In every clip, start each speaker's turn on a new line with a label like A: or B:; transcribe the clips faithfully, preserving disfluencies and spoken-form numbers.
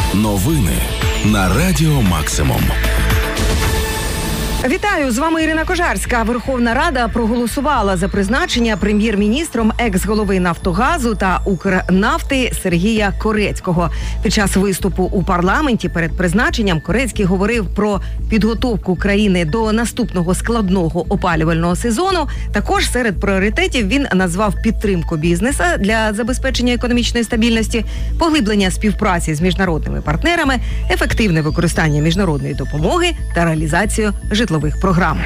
A: Новини на Радіо Максимум.
B: Вітаю, з вами Ірина Кожарська. Верховна Рада проголосувала за призначення прем'єр-міністром екс-голови «Нафтогазу» та «Укрнафти» Сергія Корецького. Під час виступу у парламенті перед призначенням Корецький говорив про підготовку країни до наступного складного опалювального сезону. Також серед пріоритетів він назвав підтримку бізнесу для забезпечення економічної стабільності, поглиблення співпраці з міжнародними партнерами, ефективне використання міжнародної допомоги та реалізацію житлових програм.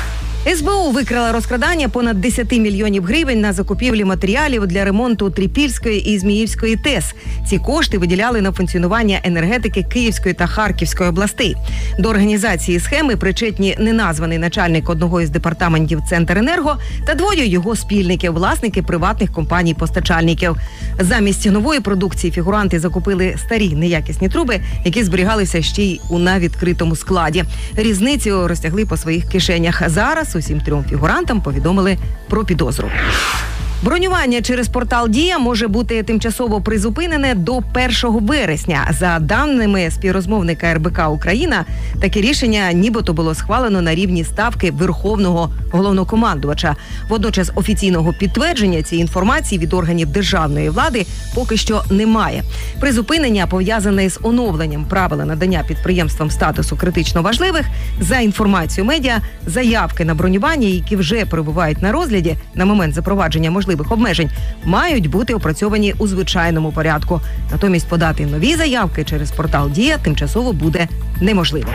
B: ес бе у викрила розкрадання понад десять мільйонів гривень на закупівлі матеріалів для ремонту Трипільської і Зміївської ТЕС. Ці кошти виділяли на функціонування енергетики Київської та Харківської областей. До організації схеми причетні неназваний начальник одного із департаментів Центренерго та двоє його спільників, власники приватних компаній-постачальників. Замість нової продукції фігуранти закупили старі неякісні труби, які зберігалися ще й у навідкритому складі. Різницю розтягли по своїх кишенях. Зараз усім трьом фігурантам повідомили про підозру. Бронювання через портал «Дія» може бути тимчасово призупинене до першого вересня. За даними співрозмовника ер бе ка «Україна», таке рішення нібито було схвалено на рівні ставки Верховного головнокомандувача. Водночас офіційного підтвердження цієї інформації від органів державної влади поки що немає. Призупинення пов'язане з оновленням правил надання підприємствам статусу критично важливих. За інформацією медіа, заявки на бронювання, які вже перебувають на розгляді на момент запровадження можливих обмежень, мають бути опрацьовані у звичайному порядку. Натомість подати нові заявки через портал «Дія» тимчасово буде неможливо.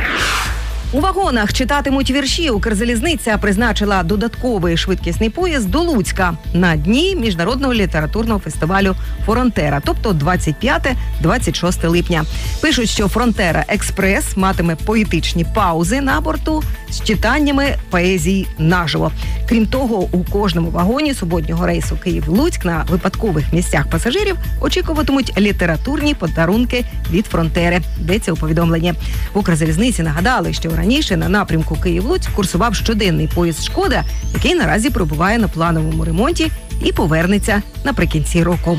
B: У вагонах читатимуть вірші. Укрзалізниця призначила додатковий швидкісний поїзд до Луцька на дні міжнародного літературного фестивалю «Фронтера», тобто двадцять п'яте - двадцять шосте липня. Пишуть, що «Фронтера Експрес» матиме поетичні паузи на борту з читаннями поезії наживо. Крім того, у кожному вагоні суботнього рейсу Київ-Луцьк на випадкових місцях пасажирів очікуватимуть літературні подарунки від «Фронтери», йдеться у повідомленні. В Укрзалізниці нагадали, що раніше на напрямку Київ-Луцьк курсував щоденний поїзд «Шкода», який наразі перебуває на плановому ремонті і повернеться наприкінці року.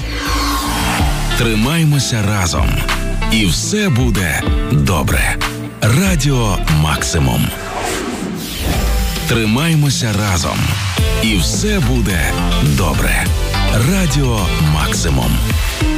A: Тримаймося разом. І все буде добре. Радіо Максимум. Тримаймося разом. І все буде добре. Радіо Максимум.